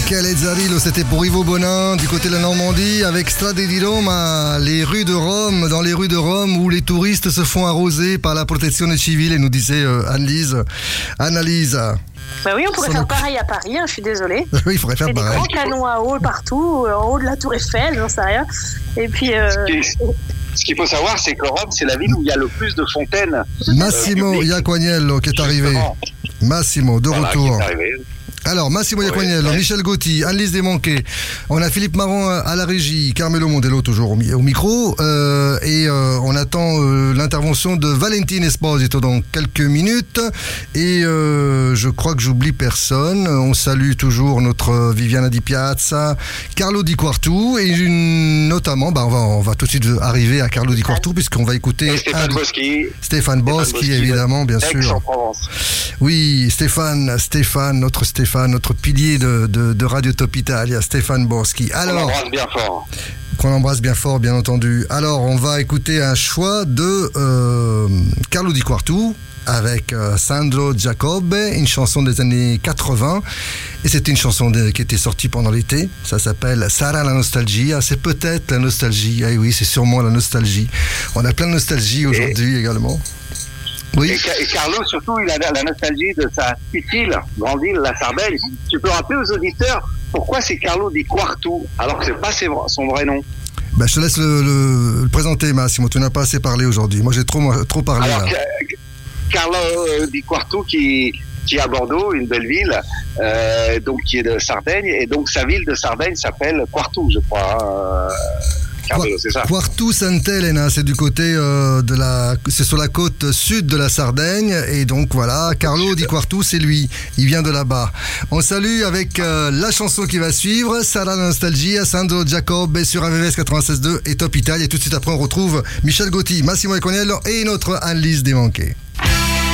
Michele Zarillo, c'était pour Ivo Bonin du côté de la Normandie avec Strade di Roma, les rues de Rome, dans les rues de Rome où les touristes se font arroser par la protezione civile, nous disait Annelise. Bah oui, on pourrait faire pareil à Paris, je suis désolée. Oui, il faudrait faire pareil. Des grands canons à eau partout, en haut de la Tour Eiffel, j'en sais rien. Et puis. Ce qu'il faut savoir, c'est que Rome, c'est la ville où il y a le plus de fontaines. Massimo Iaquaniello qui est arrivé. Massimo, de retour. Alors, Massimo Iaquaniello, Michel Gauthier, Annelise Desmanquet, on a Philippe Marron à la régie, Carmelo Mondello toujours au micro, et on attend l'intervention de Valentine Esposito dans quelques minutes, et je crois que j'oublie personne. On salue toujours notre Viviana Di Piazza, Carlo Di Quartu, et notamment, on va tout de suite arriver à Carlo Di Quartu, puisqu'on va écouter Stéphane Boschi, évidemment, bien sûr. Oui, Stéphane, notre pilier de Radio Top Italia, Stéphane Boschi. Alors, qu'on embrasse bien fort, bien entendu. Alors, on va écouter un choix de Carlo Di Quartu avec Sandro Giacobbe, une chanson des années 80. Et c'était une chanson qui était sortie pendant l'été. Ça s'appelle Sarà la nostalgia. C'est peut-être la nostalgie. Ah oui, c'est sûrement la nostalgie. On a plein de nostalgie aujourd'hui également. Oui. Et Carlo, surtout, il a la nostalgie de sa petite île, grande île, la Sardaigne. Tu peux rappeler aux auditeurs pourquoi c'est Carlo Di Quartu, alors que c'est pas son vrai nom? Je te laisse le présenter, Massimo. Tu n'as pas assez parlé aujourd'hui. Moi, j'ai trop parlé. Alors, Carlo Di Quartu, qui est à Bordeaux, une belle ville, donc qui est de Sardaigne, et donc sa ville de Sardaigne s'appelle Quartu, je crois. C'est ça. Quartu Sant'Elena, c'est du côté c'est sur la côte sud de la Sardaigne, et donc voilà, Carlo Di Quartu, c'est lui, il vient de là-bas. On salue avec la chanson qui va suivre, Sarà la nostalgia, Sandro Giacobbe sur AVS 96.2 et Top Italia, et tout de suite après on retrouve Michel Gauthier, Massimo Iaquaniello et notre Annelise Desmanquet.